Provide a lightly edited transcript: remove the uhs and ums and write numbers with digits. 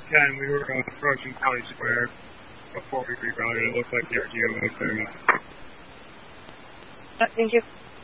10. We were approaching County Square before we rerouted. It looked like the RTO was there. Thank you.